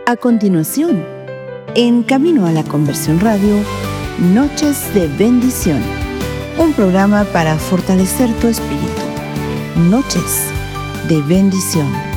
A continuación, en Camino a la Conversión Radio, Noches de Bendición, un programa para fortalecer tu espíritu. Noches de Bendición.